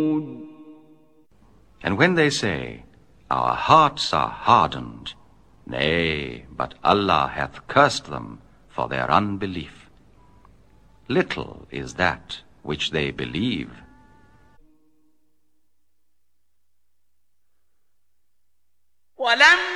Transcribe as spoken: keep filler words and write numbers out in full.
And when they say, Our hearts are hardened, nay, but Allah hath cursed them for their unbelief. Little is that which they believe. وَلَمَّا